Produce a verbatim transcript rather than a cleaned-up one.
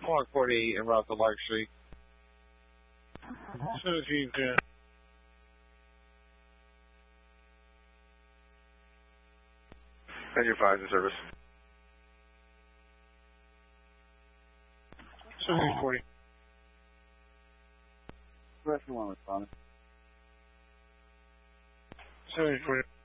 one forty en route to Lark Street. seventeen ten. And your five in service. seventeen forty. Rescue one responding. seventeen forty.